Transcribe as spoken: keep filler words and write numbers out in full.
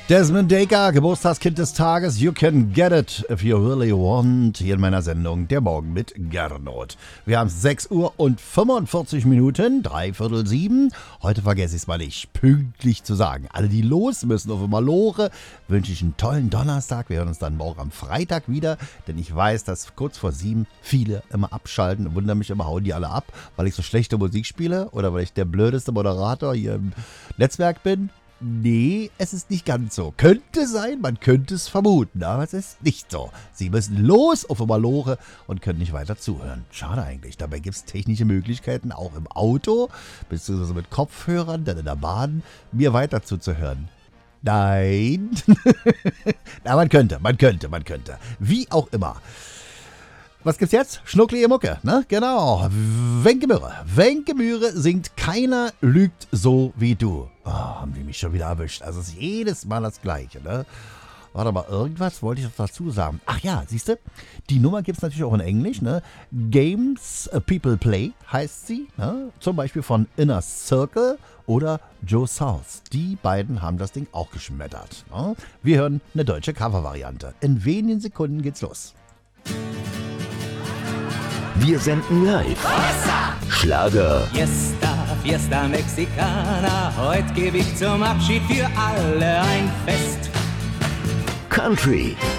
Desmond Dekker, Geburtstagskind des Tages. You can get it if you really want. Hier in meiner Sendung Der Morgen mit Gernot. Wir haben sechs Uhr und fünfundvierzig Minuten, dreiviertel sieben. Heute vergesse ich es mal nicht, pünktlich zu sagen. Alle, die los müssen auf Malore, wünsche ich einen tollen Donnerstag. Wir hören uns dann morgen am Freitag wieder, denn ich weiß, dass kurz vor sieben viele immer abschalten und wundern mich immer, hauen die alle ab, weil ich so schlechte Musik spiele oder weil ich der blödeste Moderator hier im Netzwerk bin. Nee, es ist nicht ganz so. Könnte sein, man könnte es vermuten, aber es ist nicht so. Sie müssen los auf Malore und können nicht weiter zuhören. Schade eigentlich. Dabei gibt es technische Möglichkeiten, auch im Auto, beziehungsweise mit Kopfhörern, dann in der Bahn, mir weiter zuzuhören. Nein. Na, man könnte, man könnte, man könnte. Wie auch immer. Was gibt's jetzt? Schnucklige Mucke, ne? Genau. Wenke Mühre. Wenke Mühre singt Keiner lügt so wie du. Oh, haben die mich schon wieder erwischt. Also es ist jedes Mal das Gleiche, ne? Warte mal, irgendwas wollte ich noch dazu sagen. Ach ja, siehst du? Die Nummer gibt's natürlich auch in Englisch, ne? Games People Play heißt sie, ne? Zum Beispiel von Inner Circle oder Joe South. Die beiden haben das Ding auch geschmettert, ne? Wir hören eine deutsche Covervariante. In wenigen Sekunden geht's los. Wir senden live. Schlager. Fiesta, Fiesta Mexicana, heute gebe ich zum Abschied für alle ein Fest. Country.